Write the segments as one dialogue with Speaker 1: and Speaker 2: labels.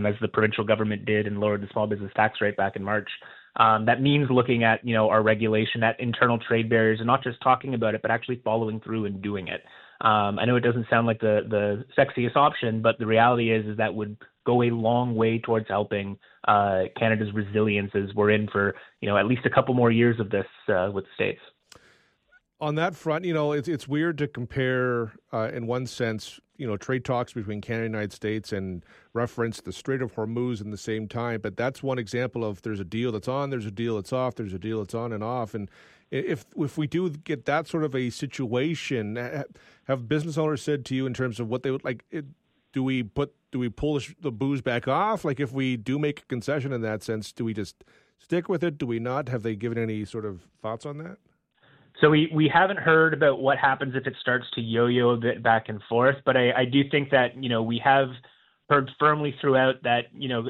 Speaker 1: as the provincial government did and lowered the small business tax rate back in March. That means looking at, our regulation, at internal trade barriers, and not just talking about it, but actually following through and doing it. I know it doesn't sound like the sexiest option, but the reality is that would go a long way towards helping Canada's resilience as we're in for, at least a couple more years of this with the States.
Speaker 2: On that front, it's weird to compare, in one sense, trade talks between Canada and the United States and reference the Strait of Hormuz in the same time. But that's one example of there's a deal that's on, there's a deal that's off, there's a deal that's on and off. And if we do get that sort of a situation, have business owners said to you in terms of what they would like? Do we pull the booze back off? Like if we do make a concession in that sense, do we just stick with it? Do we not? Have they given any sort of thoughts on that?
Speaker 1: So we haven't heard about what happens if it starts to yo-yo a bit back and forth, but I do think that, we have heard firmly throughout that,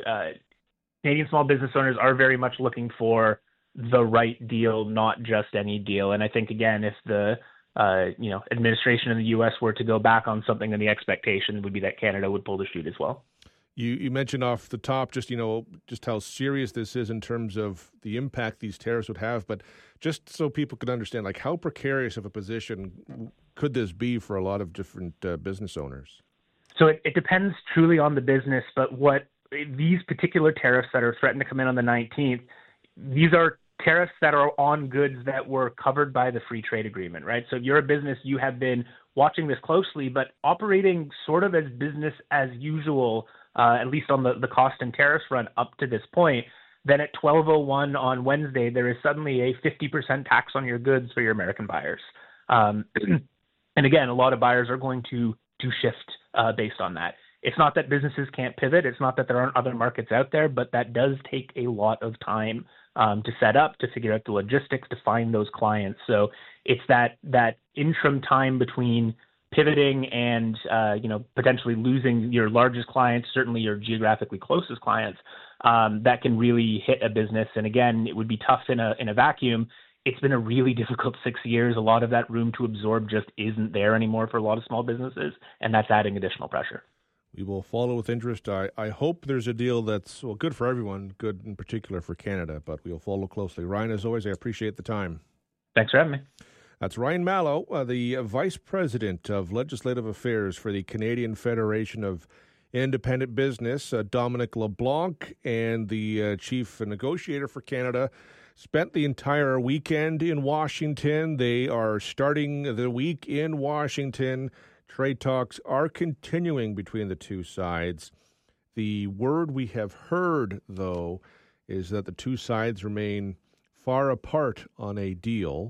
Speaker 1: Canadian small business owners are very much looking for the right deal, not just any deal. And I think, again, if the, administration in the U.S. were to go back on something, then the expectation would be that Canada would pull the chute as well.
Speaker 2: You mentioned off the top just how serious this is in terms of the impact these tariffs would have, but just so people could understand, like how precarious of a position could this be for a lot of different business owners?
Speaker 1: So it depends truly on the business, but what these particular tariffs that are threatened to come in on the 19th, these are tariffs that are on goods that were covered by the free trade agreement, right? So if you're a business, you have been watching this closely, but operating sort of as business as usual, at least on the cost and tariffs front up to this point, then at 12:01 on Wednesday, there is suddenly a 50% tax on your goods for your American buyers. And again, a lot of buyers are going to shift based on that. It's not that businesses can't pivot. It's not that there aren't other markets out there, but that does take a lot of time to set up, to figure out the logistics, to find those clients. So it's that interim time between pivoting and potentially losing your largest clients, certainly your geographically closest clients, that can really hit a business. And again, it would be tough in a vacuum. It's been a really difficult 6 years. A lot of that room to absorb just isn't there anymore for a lot of small businesses, and that's adding additional pressure.
Speaker 2: We will follow with interest. I hope there's a deal that's good for everyone, good in particular for Canada, but we'll follow closely. Ryan, as always, I appreciate the time.
Speaker 1: Thanks for having me.
Speaker 2: That's Ryan Mallow, the Vice President of Legislative Affairs for the Canadian Federation of Independent Business. Dominic LeBlanc and the Chief Negotiator for Canada spent the entire weekend in Washington. They are starting the week in Washington. Trade talks are continuing between the two sides. The word we have heard, though, is that the two sides remain far apart on a deal,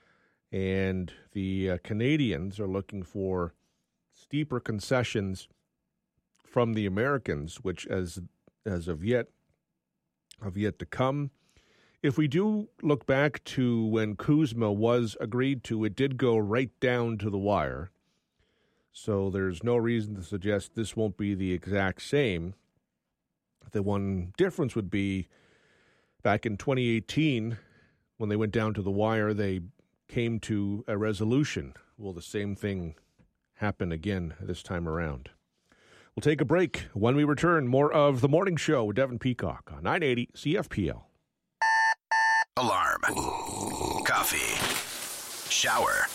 Speaker 2: and the Canadians are looking for steeper concessions from the Americans, which as of yet have yet to come. If we do look back to when CUSMA was agreed to, it did go right down to the wire. So there's no reason to suggest this won't be the exact same. The one difference would be back in 2018, when they went down to the wire, they came to a resolution. Will the same thing happen again this time around? We'll take a break. When we return, more of The Morning Show with Devin Peacock on 980 CFPL.
Speaker 3: Alarm. Coffee. Shower.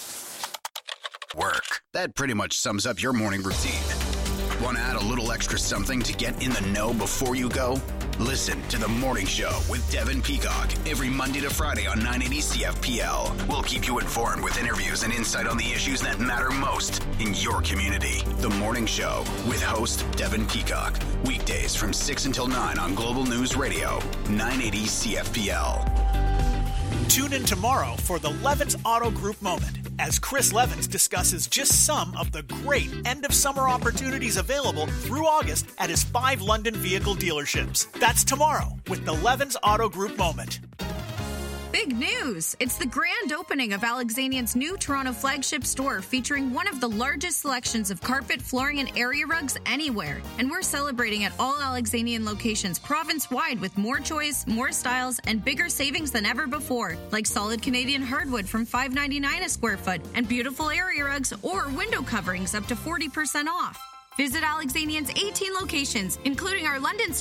Speaker 3: Work. That pretty much sums up your morning routine. Want to add a little extra something to get in the know before you go? Listen to The Morning Show with Devin Peacock every Monday to Friday on 980 CFPL. We'll keep you informed with interviews and insight on the issues that matter most in your community. The Morning Show with host Devin Peacock. Weekdays from 6 until 9 on Global News Radio, 980 CFPL.
Speaker 4: Tune in tomorrow for the Levins Auto Group Moment as Chris Levins discusses just some of the great end-of-summer opportunities available through August at his 5 London vehicle dealerships. That's tomorrow with the Levins Auto Group Moment.
Speaker 5: Big news! It's the grand opening of Alexanian's new Toronto flagship store featuring one of the largest selections of carpet, flooring, and area rugs anywhere. And we're celebrating at all Alexanian locations province-wide with more choice, more styles, and bigger savings than ever before, like solid Canadian hardwood from $5.99 a square foot and beautiful area rugs or window coverings up to 40% off. Visit Alexanian's 18 locations, including our London